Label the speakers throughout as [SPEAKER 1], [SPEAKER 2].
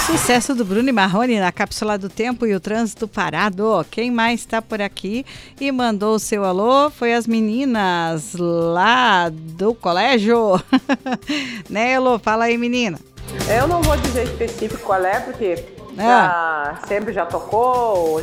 [SPEAKER 1] Sucesso do Bruno e Marrone na Cápsula do Tempo e o Trânsito Parado. Quem mais está por aqui e mandou o seu alô foi as meninas lá do colégio. Né, Elô? Fala aí, menina.
[SPEAKER 2] Eu não vou dizer específico qual é, porque sempre já tocou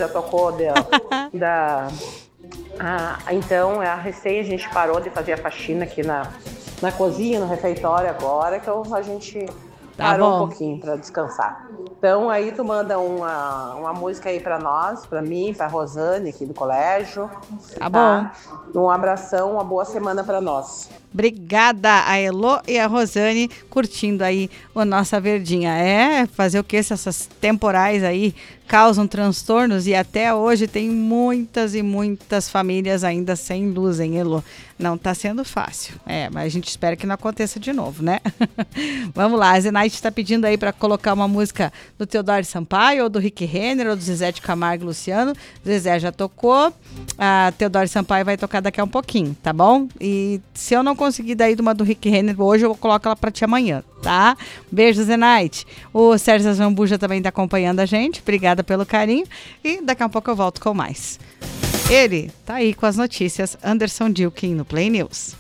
[SPEAKER 2] então, a recém a gente parou de fazer a faxina aqui na cozinha, no refeitório agora, então a gente parou um pouquinho para descansar. Então aí tu manda uma música aí para nós, para mim, para Rosane aqui do colégio.
[SPEAKER 1] Tá bom.
[SPEAKER 2] Um abração, uma boa semana para nós.
[SPEAKER 1] Obrigada a Elô e a Rosane curtindo aí a nossa verdinha. Fazer o que se essas temporais aí causam transtornos e até hoje tem muitas e muitas famílias ainda sem luz, hein, Elô? Não tá sendo fácil. Mas a gente espera que não aconteça de novo, né? Vamos lá, a Zenaide está pedindo aí para colocar uma música do Teodoro Sampaio ou do Rick Renner ou do Zezé de Camargo e Luciano. Zezé já tocou, a Teodoro Sampaio vai tocar daqui a um pouquinho, tá bom? E se eu não conseguir daí de uma do Rick Renner hoje, eu vou colocar ela pra ti amanhã, tá? Beijo, Zenaide. O Sérgio Zambuja também tá acompanhando a gente. Obrigada pelo carinho. E daqui a pouco eu volto com mais. Ele tá aí com as notícias. Anderson Dilkin no Play News.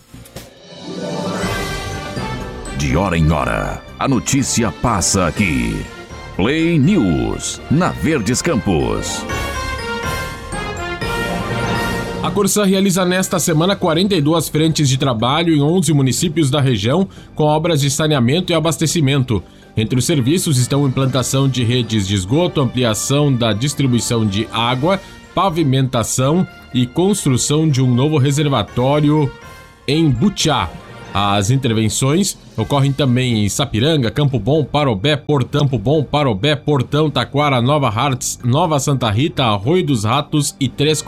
[SPEAKER 3] De hora em hora, a notícia passa aqui. Play News, na Verdes Campos.
[SPEAKER 4] A Corsã realiza nesta semana 42 frentes de trabalho em 11 municípios da região com obras de saneamento e abastecimento. Entre os serviços estão implantação de redes de esgoto, ampliação da distribuição de água, pavimentação e construção de um novo reservatório em Butiá. As intervenções ocorrem também em Sapiranga, Campo Bom, Parobé, Portão, Taquara, Nova Hartz, Nova Santa Rita, Arroio dos Ratos e Três